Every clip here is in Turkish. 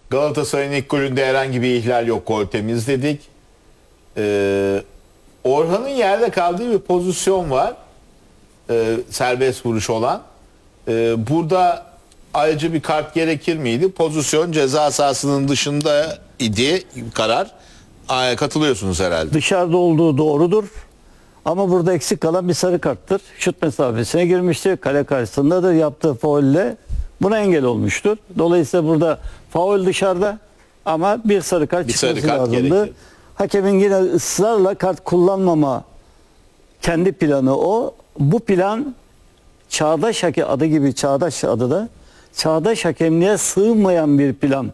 Galatasaray'ın ilk golünde herhangi bir ihlal yok. Gol temizledik. Orhan'ın yerde kaldığı bir pozisyon var. Serbest vuruş olan. Burada ayrıca bir kart gerekir miydi? Pozisyon ceza sahasının dışında idi karar. Katılıyorsunuz herhalde. Dışarıda olduğu doğrudur. Ama burada eksik kalan bir sarı karttır. Şut mesafesine girmiştir. Kale karşısındadır. Yaptığı faulle buna engel olmuştur. Dolayısıyla burada faul dışarıda ama bir sarı kart Bir çıkması sarı kart lazımdı. gerekir. Hakemin yine ısrarla kart kullanmama kendi planı o. Bu plan çağdaş hakem adı gibi çağdaş adı da çağdaş hakemliğe sığmayan bir plan.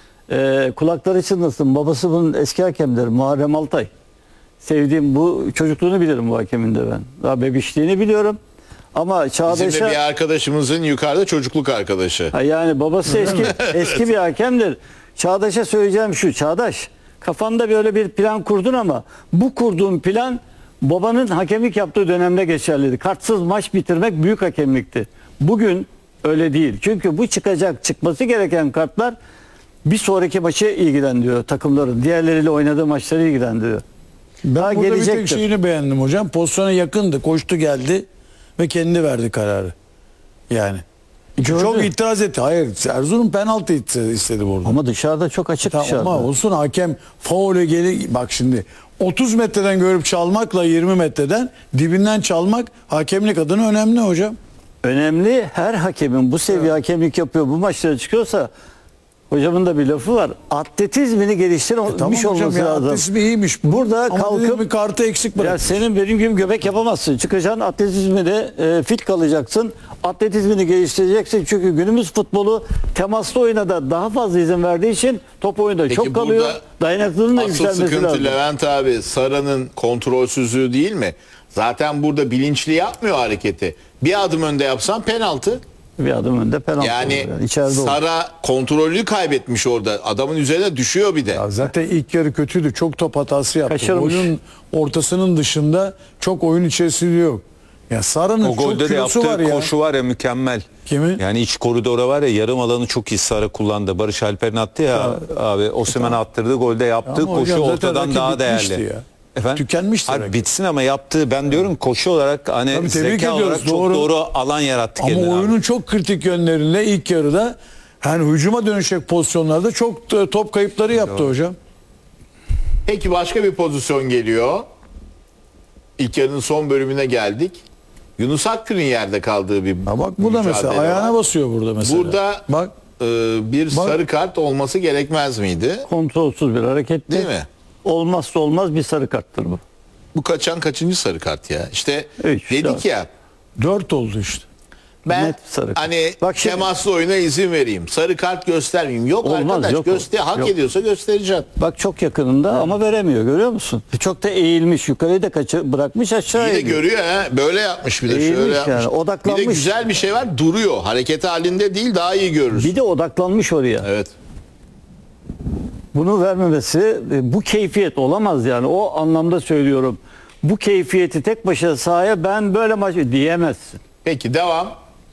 Kulakları çınlasın. Babası bunun eski hakemdir. Muharrem Altay. Sevdiğim bu çocukluğunu bilirim bu hakemin de ben. Daha bebişliğini biliyorum. Ama Bizim çağdaşa de bir arkadaşımızın yukarıda çocukluk arkadaşı. yani babası eski bir hakemdir. Çağdaş'a söyleyeceğim şu. Çağdaş, kafanda böyle bir plan kurdun ama bu kurduğun plan babanın hakemlik yaptığı dönemde geçerliydi. Kartsız maç bitirmek büyük hakemlikti. Bugün öyle değil. Çünkü bu çıkması gereken kartlar bir sonraki maçı ilgilendiriyor takımların. Diğerleriyle oynadığı maçları ilgilendiriyor. Ben Daha burada bir tek gelecektir. şeyini beğendim hocam. Pozisyona yakındı. Koştu geldi ve kendi verdi kararı. Yani. Gördü. Çok itiraz etti. Hayır, Erzurum penaltı istedi burada. Ama dışarıda çok açık dışarıda. Ama olsun, hakem faule geri bak şimdi 30 metreden görüp çalmakla 20 metreden dibinden çalmak hakemlik adına önemli hocam. Önemli, her hakemin bu seviye hakemlik yapıyor, bu maçlara çıkıyorsa hocamın da bir lafı var. Atletizmini geliştirmiş Tamam hocam, olması ya lazım. atletizmi iyiymiş. Burada Ama kalkıp dediğim bir kartı eksik ya bırak. senin benim gibi göbek yapamazsın. Çıkacaksın atletizmde fit kalacaksın. Atletizmini geliştireceksin. Çünkü günümüz futbolu temaslı oyuna da daha fazla izin verdiği için top oyunda Peki çok kalıyor. burada Dayanıklılığın da asıl yükselmesi sıkıntı lazım. Levent abi, Sara'nın kontrolsüzlüğü değil mi? Zaten burada bilinçli yapmıyor hareketi. Bir adım önde yapsan penaltı. Bir adım önde penaltı Yani olur. İçeride olur. Sara kontrolü kaybetmiş orada. Adamın üzerine düşüyor bir de. Ya zaten ilk yarı kötüydü. Çok top hatası yaptı. Kaçırmış. Oyunun ortasının dışında çok oyun içerisinde yok. Ya Sara'nın O çok golde de kilosu yaptığı var ya. koşu var ya, mükemmel. Kimin? Yani iç koridora var ya, yarım alanı çok iyi Sara kullandı. Barış Alper'in attı ya abi, Osimhen attırdı, golde yaptığı Ama koşu hocam zaten ortadan rakip daha bitmişti değerli. ya. Efendim? Tükenmişti Hayır, rakip. bitsin ama yaptığı, ben diyorum koşu olarak hani Tabii, tebrik zeka ediyoruz, olarak doğru. çok doğru alan yarattı Ama kendine abi. oyunun çok kritik yönlerinde ilk yarıda yani hücuma dönüşecek pozisyonlarda çok top kayıpları yaptı hocam. Peki başka bir pozisyon geliyor. İlk yarının son bölümüne geldik. Yunus Akgün'ün yerde kaldığı bir Ha bak bu da mesela mücadele ayağına var. basıyor burada mesela. Burada bak bir Bak. sarı kart olması gerekmez miydi? Kontrolsüz bir hareketti. Değil mi? Olmazsa olmaz bir sarı karttır bu. Bu kaçan kaçıncı sarı kart ya? İşte Üç, dedik dört. ya, 4 oldu işte. ben Net sarı kart. hani Bak şimdi- temaslı oyuna izin vereyim. Sarı kart göstermeyeyim. Yok Olmaz, arkadaş, yok, hak yok. ediyorsa göstereceğim. Bak çok yakınında ama veremiyor, görüyor musun? Çok da eğilmiş, yukarıyı da bırakmış Bir aşağıya. de iniyor. görüyor ha. Böyle yapmış bir de Eğilmiş şöyle yapmış. yani, odaklanmış. Bir de güzel bir şey var. Duruyor. Hareket halinde değil, daha iyi görürüz. Bir de odaklanmış oraya. Evet. Bunu vermemesi bu keyfiyet olamaz yani. O anlamda söylüyorum. Bu keyfiyeti tek başına sahaya ben böyle maç diyemezsin. Peki devam.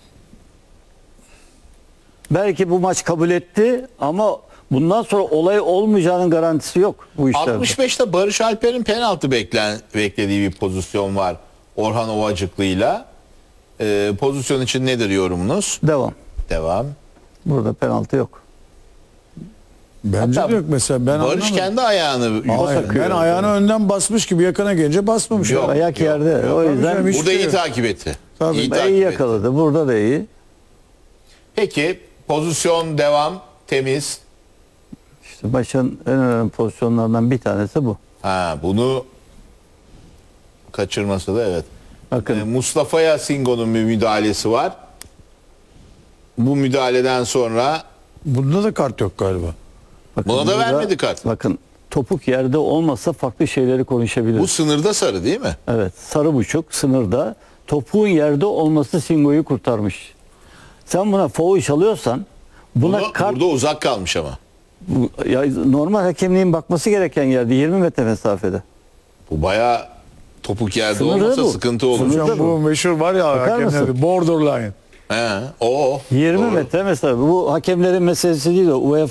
Belki bu maç kabul etti ama bundan sonra olay olmayacağının garantisi yok bu işlerde. 65'te Barış Alper'in penaltı beklediği bir pozisyon var. Orhan Ovacıklı'yla. Pozisyon için nedir yorumunuz? Devam. Devam. Burada penaltı yok. Bence Hatta de yok mesela. Ben Barış anlamadım. kendi ayağını Hayır, takıyor. ben ayağını önden basmış gibi yakına gelince basmamış. Yok. Ayak yerde. O yüzden Tabii, Burada iyi şey yok. takip etti. Tabii. İyi iyi takip etti. yakaladı. Burada da iyi. Peki pozisyon devam, temiz. İşte maçın en önemli pozisyonlarından bir tanesi bu. Ha, bunu kaçırması da evet. Bakın Mustafa Yasingo'nun bir müdahalesi var. Bu müdahaleden sonra Bunda da kart yok galiba. bakın buna da burada- vermedi kart. Bakın topuk yerde olmasa farklı şeyleri konuşabiliriz. Bu sınırda sarı değil mi? Evet, sarı buçuk sınırda. Topuğun yerde olması Singo'yu kurtarmış. Sen buna faul çalıyorsan buna kart Burada uzak kalmış ama. ya normal hakemliğin bakması gereken yerde 20 metre mesafede. Bu bayağı topuk yerde Sınırı olmasa bu. sıkıntı olur. Sınırı Hocam bu. bu meşhur var ya Bakar hakemlerde mısın? borderline. He, o. 20 Doğru. metre mesafe. Bu hakemlerin meselesi değil o. UEFA